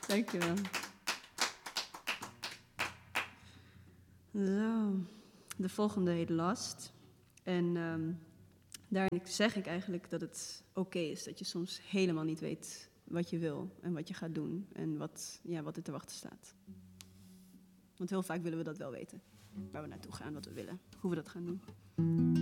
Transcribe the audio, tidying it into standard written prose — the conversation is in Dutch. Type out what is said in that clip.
Dankjewel. Zo, de volgende heet Last. En daarin zeg ik eigenlijk dat het oké is dat je soms helemaal niet weet wat je wil en wat je gaat doen en wat er te wachten staat. Want heel vaak willen we dat wel weten. Waar we naartoe gaan, wat we willen, hoe we dat gaan doen.